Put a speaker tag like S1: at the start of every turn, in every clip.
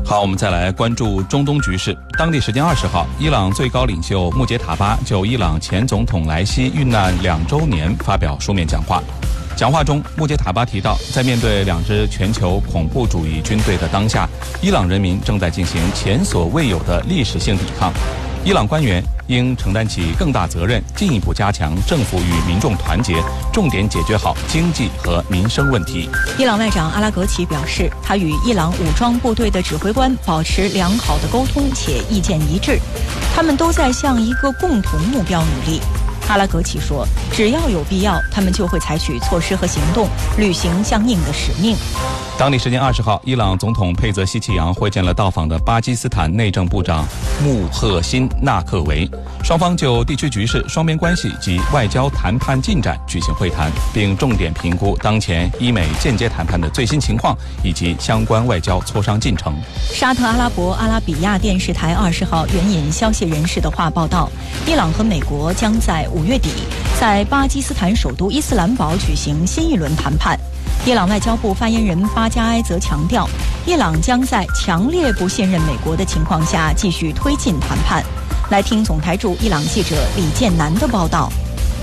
S1: 好，我们再来关注中东局势。当地时间20号，伊朗最高领袖穆杰塔巴就伊朗前总统莱西遇难2周年发表书面讲话。讲话中，穆杰塔巴提到，在面对2支全球恐怖主义军队的当下，伊朗人民正在进行前所未有的历史性抵抗。伊朗官员应承担起更大责任，进一步加强政府与民众团结，重点解决好经济和民生问题。
S2: 伊朗外长阿拉格齐表示，他与伊朗武装部队的指挥官保持良好的沟通且意见一致，他们都在向一个共同目标努力。阿拉格齐说，只要有必要，他们就会采取措施和行动，履行相应的使命。
S1: 当地时间20号，伊朗总统佩泽希奇扬会见了到访的巴基斯坦内政部长穆赫辛纳克维，双方就地区局势、双边关系及外交谈判进展举行会谈，并重点评估当前伊美间接谈判的最新情况以及相关外交磋商进程。
S2: 沙特阿拉伯阿拉比亚电视台20号援引消息人士的话报道，伊朗和美国将在5月底在巴基斯坦首都伊斯兰堡举行新一轮谈判。伊朗外交部发言人巴加埃则强调，伊朗将在强烈不信任美国的情况下继续推进谈判。来听总台驻伊朗记者李建南的报道。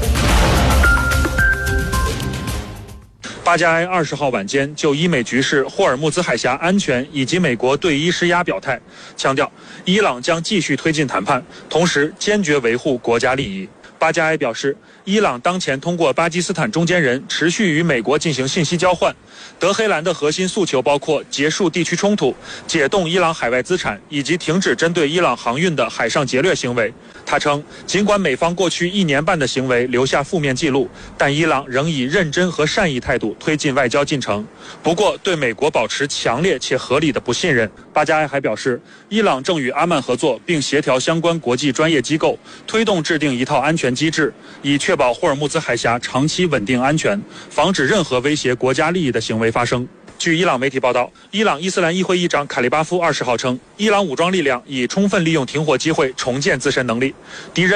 S3: 巴加埃20号晚间就伊美局势、霍尔木兹海峡安全以及美国对伊施压表态，强调伊朗将继续推进谈判，同时坚决维护国家利益。巴加埃表示，伊朗当前通过巴基斯坦中间人持续与美国进行信息交换。德黑兰的核心诉求包括结束地区冲突、解冻伊朗海外资产以及停止针对伊朗航运的海上劫掠行为。他称，尽管美方过去1年半的行为留下负面记录，但伊朗仍以认真和善意态度推进外交进程。不过，对美国保持强烈且合理的不信任。巴加埃还表示，伊朗正与阿曼合作，并协调相关国际专业机构，推动制定一套安全机制，以确保霍尔木兹海峡长期稳定安全，防止任何威胁国家利益的行为发生。据伊朗媒体报道，伊朗伊斯兰议会议长卡利巴夫20号称，伊朗武装力量已充分利用停火机会重建自身能力，敌人